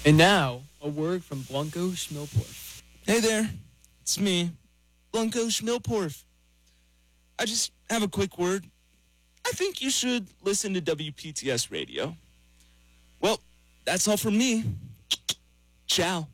And now, a word from Blanco Schmilporf. Hey there, it's me, Blanco Schmilporf. I just have a quick word. I think you should listen to WPTS Radio. Well, that's all from me. Ciao.